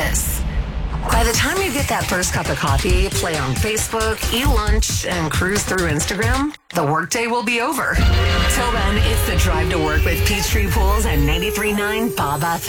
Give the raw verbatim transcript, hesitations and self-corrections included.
this. By the time you get that first cup of coffee, play on Facebook, eat lunch, and cruise through Instagram, the workday will be over. Till then, it's the drive to work with Peachtree Pools and ninety-three point nine Bob F M.